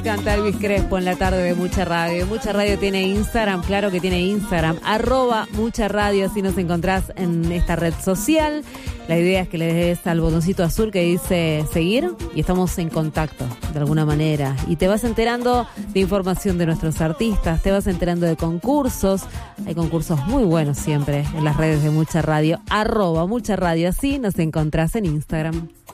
canta Elvis Crespo en la tarde de Mucha Radio. Mucha Radio tiene Instagram, claro que tiene Instagram, @Mucha Radio, así nos encontrás en esta red social. La idea es que le des al botoncito azul que dice seguir y estamos en contacto de alguna manera. Y te vas enterando de información de nuestros artistas, te vas enterando de concursos. Hay concursos muy buenos siempre en las redes de Mucha Radio, @Mucha Radio, así nos encontrás en Instagram.